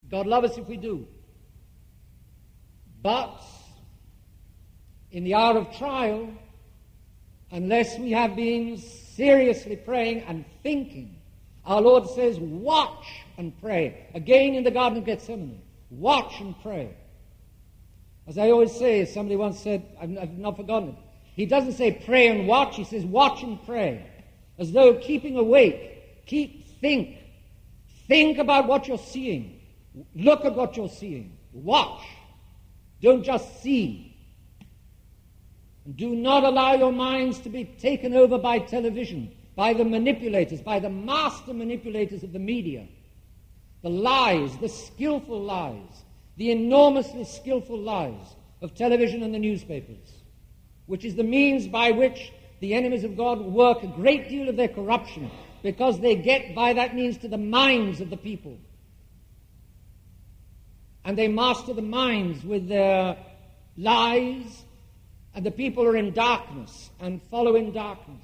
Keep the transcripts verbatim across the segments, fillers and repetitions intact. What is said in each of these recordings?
God love us if we do. But in the hour of trial, unless we have been seriously praying and thinking, our Lord says, watch and pray. Again in the Garden of Gethsemane, watch and pray. As I always say, somebody once said, I've, I've not forgotten it, he doesn't say pray and watch, he says watch and pray. As though keeping awake, keep, think. Think about what you're seeing. Look at what you're seeing. Watch. Don't just see. And do not allow your minds to be taken over by television, by the manipulators, by the master manipulators of the media. The lies, the skillful lies, the enormously skillful lies of television and the newspapers, which is the means by which the enemies of God work a great deal of their corruption, because they get by that means to the minds of the people. And they master the minds with their lies, and the people are in darkness and follow in darkness.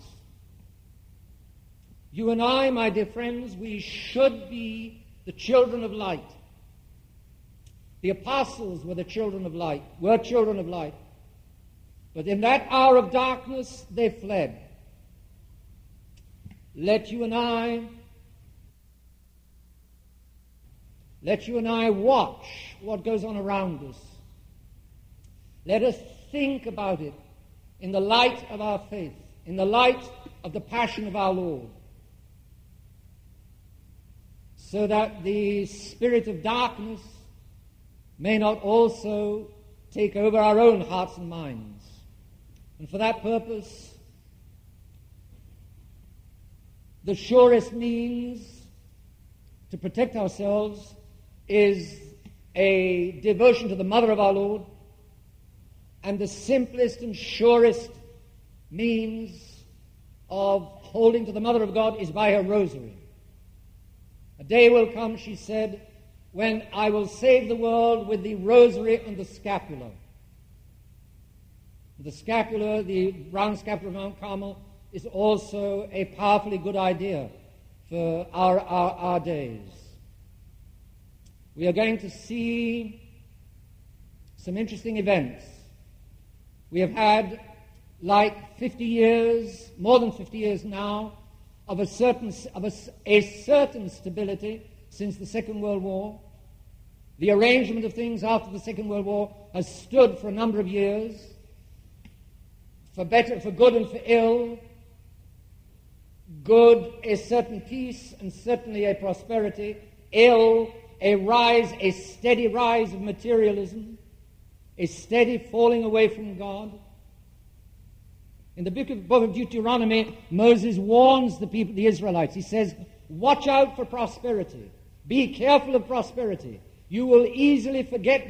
You and I, my dear friends, we should be the children of light. The apostles were the children of light, were children of light. But in that hour of darkness, they fled. Let you and I, let you and I watch what goes on around us. Let us think about it in the light of our faith, in the light of the passion of our Lord, so that the spirit of darkness may not also take over our own hearts and minds. And for that purpose, the surest means to protect ourselves is a devotion to the Mother of our Lord, and the simplest and surest means of holding to the Mother of God is by her rosary. A day will come, she said, when I will save the world with the rosary and the scapular. The scapular, the round scapular of Mount Carmel, is also a powerfully good idea for our, our, our days. We are going to see some interesting events. We have had, like fifty years, more than fifty years now, of a certain of a, a certain stability since the Second World War. The arrangement of things after the Second World War has stood for a number of years, for better, for good and for ill. Good, a certain peace and certainly a prosperity. Ill, a rise, a steady rise of materialism, a steady falling away from God. In the book of, book of Deuteronomy, Moses warns the people, the Israelites. He says, watch out for prosperity. Be careful of prosperity. You will easily forget